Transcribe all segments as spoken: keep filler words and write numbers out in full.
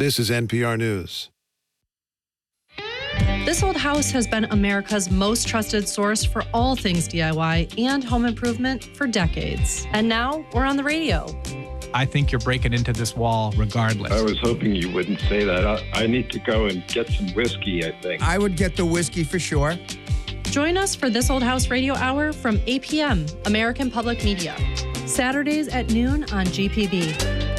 This is N P R News. This Old House has been America's most trusted source for all things D I Y and home improvement for decades. And now we're on the radio. I think you're breaking into this wall regardless. I was hoping you wouldn't say that. I, I need to go and get some whiskey, I think. I would get the whiskey for sure. Join us for This Old House Radio Hour from eight p.m. American Public Media. Saturdays at noon on G P B.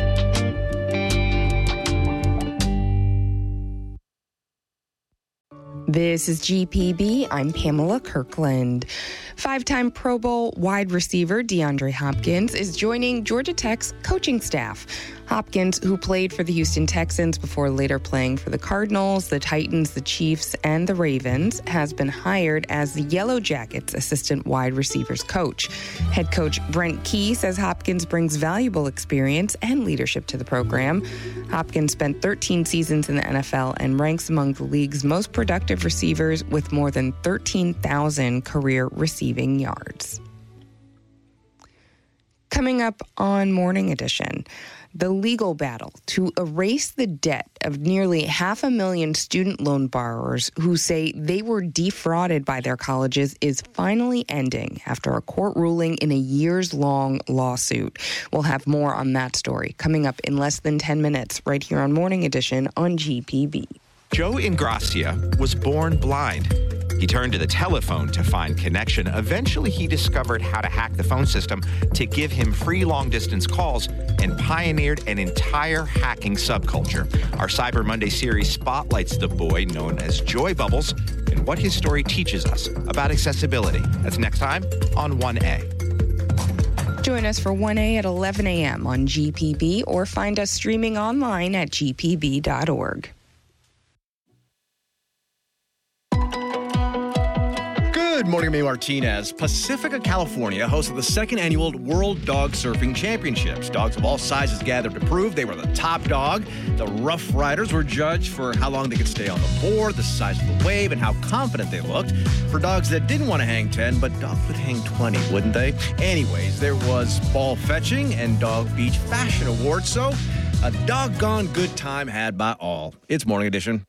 This is G P B. I'm Pamela Kirkland. Five-time Pro Bowl wide receiver DeAndre Hopkins is joining Georgia Tech's coaching staff. Hopkins, who played for the Houston Texans before later playing for the Cardinals, the Titans, the Chiefs, and the Ravens, has been hired as the Yellow Jackets assistant wide receivers coach. Head coach Brent Key says Hopkins brings valuable experience and leadership to the program. Hopkins spent thirteen seasons in the N F L and ranks among the league's most productive receivers with more than thirteen thousand career receiving yards. Coming up on Morning Edition, the legal battle to erase the debt of nearly half a million student loan borrowers who say they were defrauded by their colleges is finally ending after a court ruling in a years-long lawsuit. We'll have more on that story coming up in less than ten minutes right here on Morning Edition on G P B. Joe Ingracia was born blind. He turned to the telephone to find connection. Eventually, he discovered how to hack the phone system to give him free long-distance calls and pioneered an entire hacking subculture. Our Cyber Monday series spotlights the boy known as Joy Bubbles and what his story teaches us about accessibility. That's next time on one A. Join us for one A at eleven a.m. on G P B or find us streaming online at g p b dot org. Good morning, I'm May Martinez. Pacifica, California hosted the second annual World Dog Surfing Championships. Dogs of all sizes gathered to prove they were the top dog. The Rough Riders were judged for how long they could stay on the board, the size of the wave, and how confident they looked. For dogs that didn't want to hang ten, but dogs would hang twenty, wouldn't they? Anyways, there was ball fetching and Dog Beach Fashion Awards, so a doggone good time had by all. It's Morning Edition.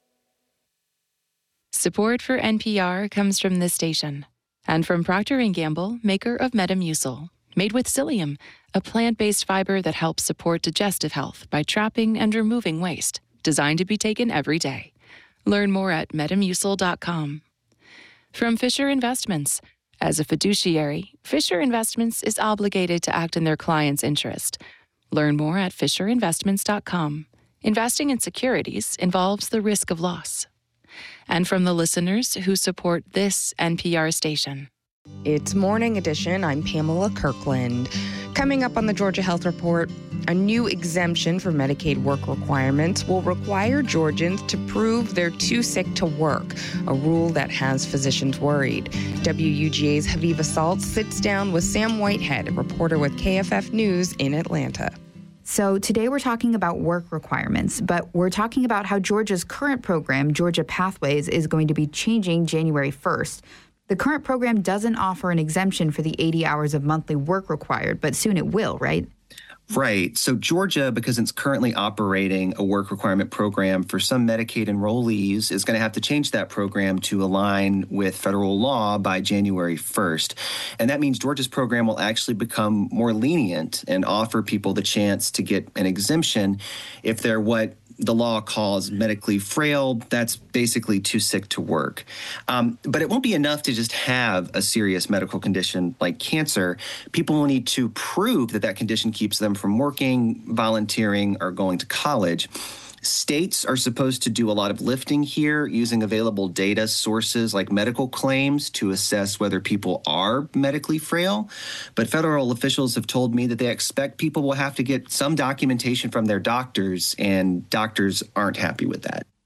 Support for N P R comes from this station and from Procter and Gamble, maker of Metamucil, made with psyllium, a plant-based fiber that helps support digestive health by trapping and removing waste, designed to be taken every day. Learn more at metamucil dot com. From Fisher Investments. As a fiduciary, Fisher Investments is obligated to act in their client's interest. Learn more at fisher investments dot com. Investing in securities involves the risk of loss. And from the listeners who support this N P R station. It's Morning Edition. I'm Pamela Kirkland. Coming up on the Georgia Health Report, a new exemption for Medicaid work requirements will require Georgians to prove they're too sick to work, a rule that has physicians worried. W U G A's Haviva Salt sits down with Sam Whitehead, a reporter with K F F News in Atlanta. So today we're talking about work requirements, but we're talking about how Georgia's current program, Georgia Pathways, is going to be changing January first. The current program doesn't offer an exemption for the eighty hours of monthly work required, but soon it will, right? Right. So Georgia, because it's currently operating a work requirement program for some Medicaid enrollees, is going to have to change that program to align with federal law by January first. And that means Georgia's program will actually become more lenient and offer people the chance to get an exemption if they're what the law calls medically frail. That's basically too sick to work. Um, but it won't be enough to just have a serious medical condition like cancer. People will need to prove that that condition keeps them from working, volunteering, or going to college. States are supposed to do a lot of lifting here using available data sources like medical claims to assess whether people are medically frail. But federal officials have told me that they expect people will have to get some documentation from their doctors, and doctors aren't happy with that.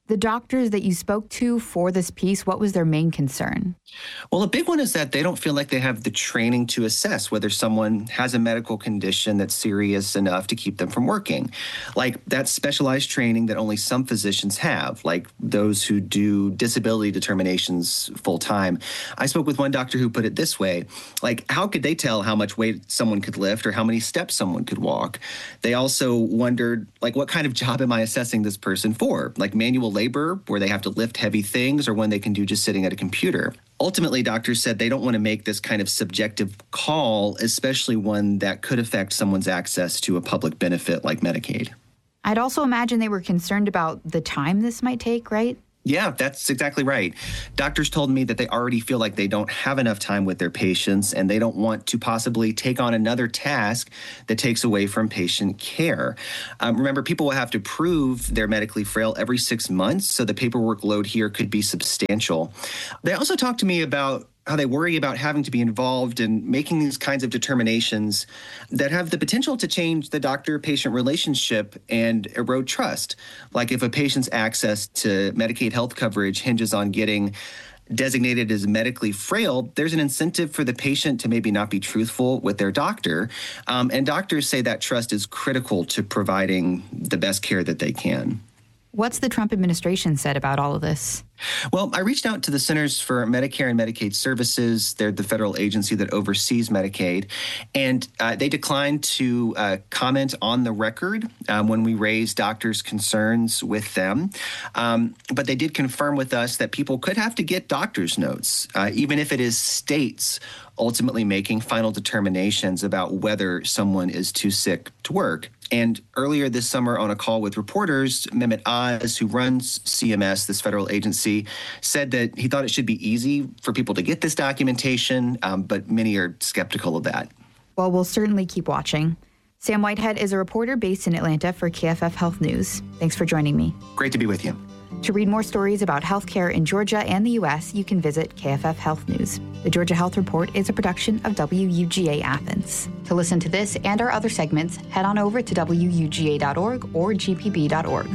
The doctors that you spoke to for this piece, what was their main concern? Well, a big one is that they don't feel like they have the training to assess whether someone has a medical condition that's serious enough to keep them from working. Like that specialized training that only some physicians have, like those who do disability determinations full time. I spoke with one doctor who put it this way, like how could they tell how much weight someone could lift or how many steps someone could walk? They also wondered, like, what kind of job am I assessing this person for? Like manual labor, where they have to lift heavy things, or one they can do just sitting at a computer. Ultimately, doctors said they don't want to make this kind of subjective call, especially one that could affect someone's access to a public benefit like Medicaid. I'd also imagine they were concerned about the time this might take, right? Yeah, that's exactly right. Doctors told me that they already feel like they don't have enough time with their patients, and they don't want to possibly take on another task that takes away from patient care. Um, remember, people will have to prove they're medically frail every six months, so the paperwork load here could be substantial. They also talked to me about how they worry about having to be involved in making these kinds of determinations that have the potential to change the doctor-patient relationship and erode trust. Like if a patient's access to Medicaid health coverage hinges on getting designated as medically frail, there's an incentive for the patient to maybe not be truthful with their doctor. Um, and doctors say that trust is critical to providing the best care that they can. What's the Trump administration said about all of this? Well, I reached out to the Centers for Medicare and Medicaid Services. They're the federal agency that oversees Medicaid. And uh, they declined to uh, comment on the record um, when we raised doctors' concerns with them. Um, but they did confirm with us that people could have to get doctor's notes, uh, even if it is states ultimately making final determinations about whether someone is too sick to work. And earlier this summer on a call with reporters, Mehmet Oz, who runs C M S, this federal agency, said that he thought it should be easy for people to get this documentation, um, but many are skeptical of that. Well, we'll certainly keep watching. Sam Whitehead is a reporter based in Atlanta for K F F Health News. Thanks for joining me. Great to be with you. To read more stories about healthcare in Georgia and the U S, you can visit K F F Health News. The Georgia Health Report is a production of W U G A Athens. To listen to this and our other segments, head on over to W U G A dot org or G P B dot org.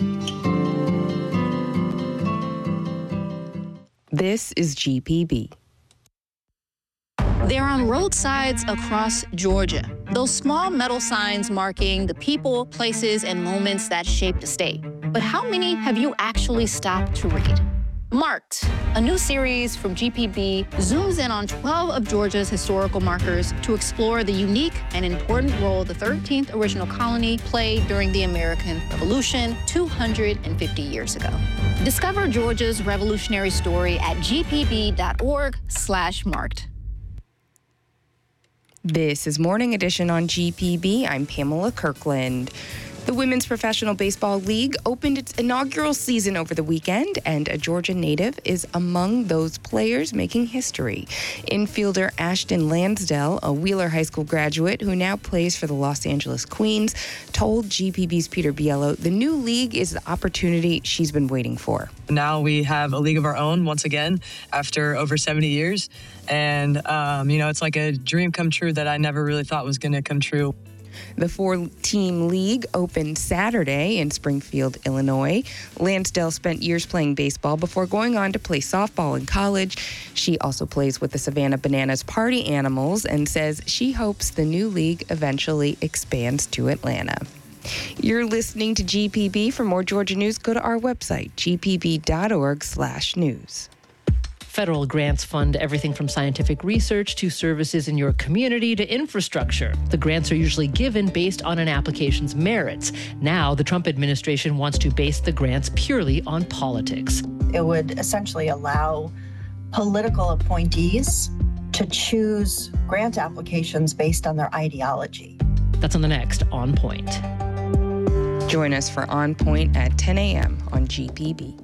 This is G P B. They're on roadsides across Georgia. Those small metal signs marking the people, places, and moments that shaped the state. But how many have you actually stopped to read? Marked, a new series from G P B, zooms in on twelve of Georgia's historical markers to explore the unique and important role the thirteenth original colony played during the American Revolution two hundred fifty years ago. Discover Georgia's revolutionary story at G P B dot org slash marked. This is Morning Edition on G P B. I'm Pamela Kirkland. The Women's Professional Baseball League opened its inaugural season over the weekend, and a Georgia native is among those players making history. Infielder Ashton Lansdell, a Wheeler High School graduate who now plays for the Los Angeles Queens, told G P B's Peter Biello the new league is the opportunity she's been waiting for. Now we have a league of our own once again after over seventy years. And, um, you know, it's like a dream come true that I never really thought was going to come true. The four-team league opened Saturday in Springfield, Illinois. Lansdell spent years playing baseball before going on to play softball in college. She also plays with the Savannah Bananas Party Animals and says she hopes the new league eventually expands to Atlanta. You're listening to G P B. For more Georgia news, go to our website, G P B dot org slash news. Federal grants fund everything from scientific research to services in your community to infrastructure. The grants are usually given based on an application's merits. Now, the Trump administration wants to base the grants purely on politics. It would essentially allow political appointees to choose grant applications based on their ideology. That's on the next On Point. Join us for On Point at ten a.m. on G P B.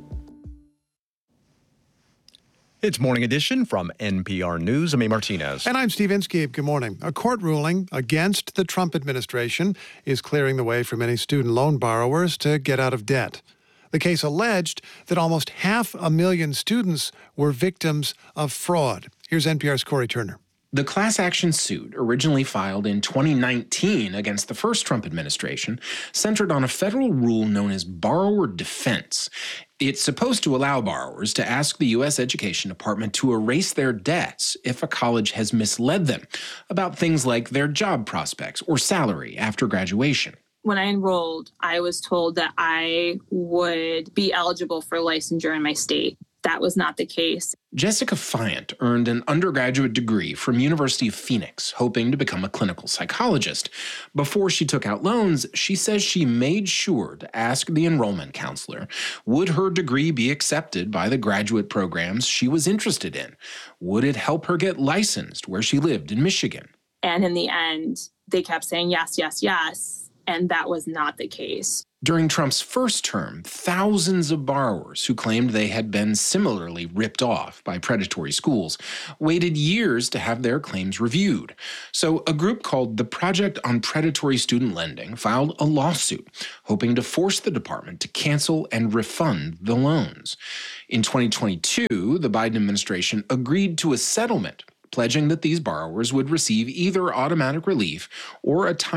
It's Morning Edition from N P R News. I'm A. Martinez. And I'm Steve Inskeep. Good morning. A court ruling against the Trump administration is clearing the way for many student loan borrowers to get out of debt. The case alleged that almost half a million students were victims of fraud. Here's N P R's Corey Turner. The class action suit, originally filed in twenty nineteen against the first Trump administration, centered on a federal rule known as borrower defense. It's supposed to allow borrowers to ask the U S Education Department to erase their debts if a college has misled them about things like their job prospects or salary after graduation. When I enrolled, I was told that I would be eligible for licensure in my state. That was not the case. Jessica Fiant earned an undergraduate degree from University of Phoenix, hoping to become a clinical psychologist. Before she took out loans, she says she made sure to ask the enrollment counselor, would her degree be accepted by the graduate programs she was interested in? Would it help her get licensed where she lived in Michigan? And in the end, they kept saying yes, yes, yes, and that was not the case. During Trump's first term, thousands of borrowers who claimed they had been similarly ripped off by predatory schools waited years to have their claims reviewed. So a group called the Project on Predatory Student Lending filed a lawsuit, hoping to force the department to cancel and refund the loans. In twenty twenty-two, the Biden administration agreed to a settlement, pledging that these borrowers would receive either automatic relief or a time